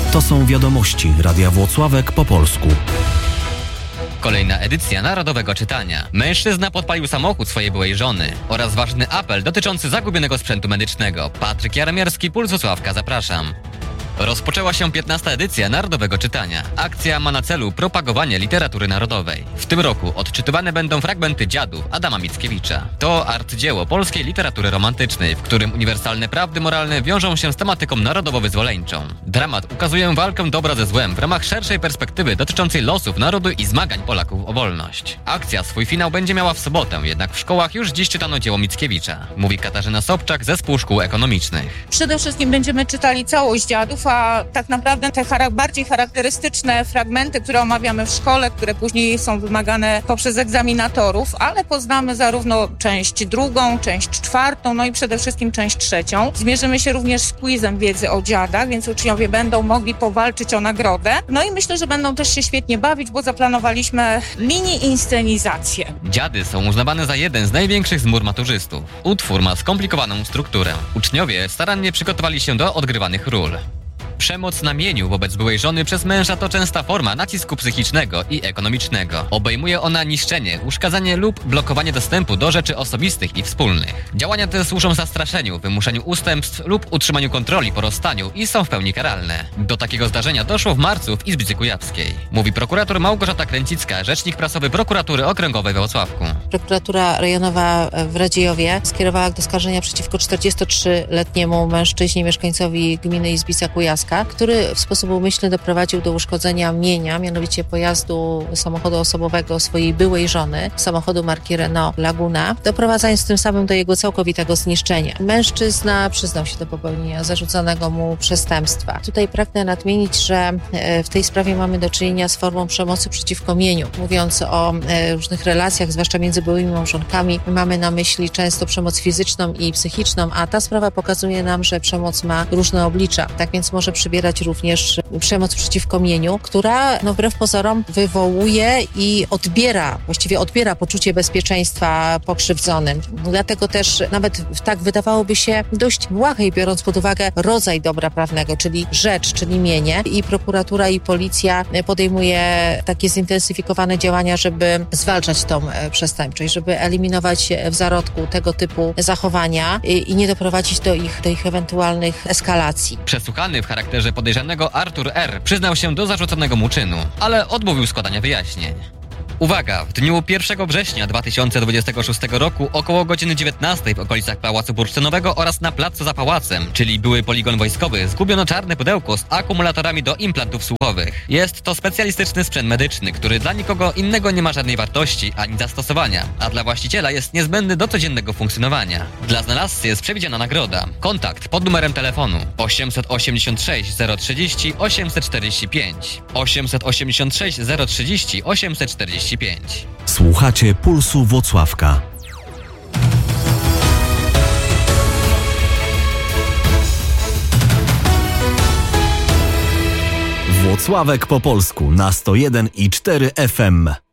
To są wiadomości Radia Włocławek po polsku. Kolejna edycja Narodowego Czytania. Mężczyzna podpalił samochód swojej byłej żony oraz ważny apel dotyczący zagubionego sprzętu medycznego. Patryk Jaromierski, Puls Włocławka, zapraszam. Rozpoczęła się 15. edycja Narodowego Czytania. Akcja ma na celu propagowanie literatury narodowej. W tym roku odczytywane będą fragmenty Dziadów Adama Mickiewicza. To arcydzieło polskiej literatury romantycznej, w którym uniwersalne prawdy moralne wiążą się z tematyką narodowo-wyzwoleńczą. Dramat ukazuje walkę dobra ze złem w ramach szerszej perspektywy dotyczącej losów narodu i zmagań Polaków o wolność. Akcja swój finał będzie miała w sobotę, jednak w szkołach już dziś czytano dzieło Mickiewicza, mówi Katarzyna Sobczak, Zespół Szkół Ekonomicznych. Przede wszystkim będziemy czytali całość Dziadów, a tak naprawdę te bardziej charakterystyczne fragmenty, które omawiamy w szkole, które później są wymagane poprzez egzaminatorów, ale poznamy zarówno część drugą, część czwartą, no i przede wszystkim część trzecią. Zmierzymy się również z quizem wiedzy o dziadach, więc uczniowie będą mogli powalczyć o nagrodę. No i myślę, że będą też się świetnie bawić, bo zaplanowaliśmy mini inscenizację. Dziady są uznawane za jeden z największych zmór maturzystów. Utwór ma skomplikowaną strukturę. Uczniowie starannie przygotowali się do odgrywanych ról. Przemoc na mieniu wobec byłej żony przez męża to częsta forma nacisku psychicznego i ekonomicznego. Obejmuje ona niszczenie, uszkadzanie lub blokowanie dostępu do rzeczy osobistych i wspólnych. Działania te służą zastraszeniu, wymuszeniu ustępstw lub utrzymaniu kontroli po rozstaniu i są w pełni karalne. Do takiego zdarzenia doszło w marcu w Izbicy Kujawskiej. Mówi prokurator Małgorzata Kręcicka, rzecznik prasowy Prokuratury Okręgowej we Włocławku. Prokuratura rejonowa w Radziejowie skierowała akt oskarżenia przeciwko 43-letniemu mężczyźnie, mieszkańcowi gminy Izbica Kujawska, który w sposób umyślny doprowadził do uszkodzenia mienia, mianowicie pojazdu samochodu osobowego swojej byłej żony, samochodu marki Renault Laguna, doprowadzając tym samym do jego całkowitego zniszczenia. Mężczyzna przyznał się do popełnienia zarzucanego mu przestępstwa. Tutaj pragnę nadmienić, że w tej sprawie mamy do czynienia z formą przemocy przeciwko mieniu. Mówiąc o różnych relacjach, zwłaszcza między byłymi małżonkami, mamy na myśli często przemoc fizyczną i psychiczną, a ta sprawa pokazuje nam, że przemoc ma różne oblicza. Tak więc może przybierać również przemoc przeciwko mieniu, która wbrew pozorom wywołuje i właściwie odbiera poczucie bezpieczeństwa pokrzywdzonym. Dlatego też nawet w tak wydawałoby się dość błahej, biorąc pod uwagę rodzaj dobra prawnego, czyli rzecz, czyli mienie, i prokuratura i policja podejmuje takie zintensyfikowane działania, żeby zwalczać tą przestępczość, żeby eliminować w zarodku tego typu zachowania i nie doprowadzić do ich ewentualnych eskalacji. Przesłuchany w charakterze podejrzanego Artur R. przyznał się do zarzuconego mu czynu, ale odmówił składania wyjaśnień. Uwaga! W dniu 1 września 2026 roku około godziny 19 w okolicach Pałacu Bursztynowego oraz na placu za pałacem, czyli były poligon wojskowy, zgubiono czarne pudełko z akumulatorami do implantów słuchowych. Jest to specjalistyczny sprzęt medyczny, który dla nikogo innego nie ma żadnej wartości ani zastosowania, a dla właściciela jest niezbędny do codziennego funkcjonowania. Dla znalazcy jest przewidziana nagroda. Kontakt pod numerem telefonu 886 030 845 886 030 845. Słuchacie Pulsu Włocławka. Włocławek po polsku na 101,4 FM.